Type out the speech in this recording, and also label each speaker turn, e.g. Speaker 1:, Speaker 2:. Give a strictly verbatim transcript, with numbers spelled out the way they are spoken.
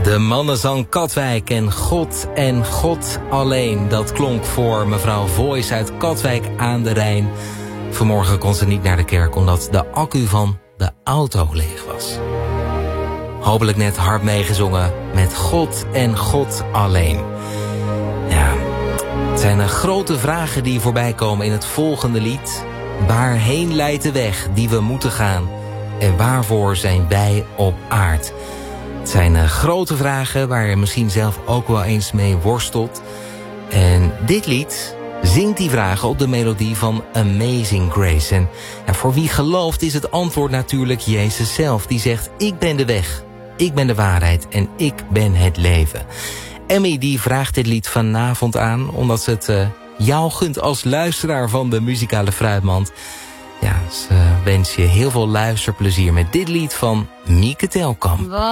Speaker 1: De mannenzang Katwijk en God en God alleen. Dat klonk voor mevrouw Voice uit Katwijk aan de Rijn. Vanmorgen kon ze niet naar de kerk omdat de accu van de auto leeg was. Hopelijk net hard meegezongen met God en God alleen. Ja, het zijn de grote vragen die voorbij komen in het volgende lied. Waarheen leidt de weg die we moeten gaan? En waarvoor zijn wij op aard? Het zijn uh, grote vragen waar je misschien zelf ook wel eens mee worstelt. En dit lied zingt die vragen op de melodie van Amazing Grace. En ja, voor wie gelooft is het antwoord natuurlijk Jezus zelf. Die zegt, ik ben de weg, ik ben de waarheid en ik ben het leven. Emmy die vraagt dit lied vanavond aan, omdat ze het uh, jou gunt als luisteraar van de muzikale fruitmand. Ja, ze wens je heel veel luisterplezier met dit lied van Mieke Telkamp.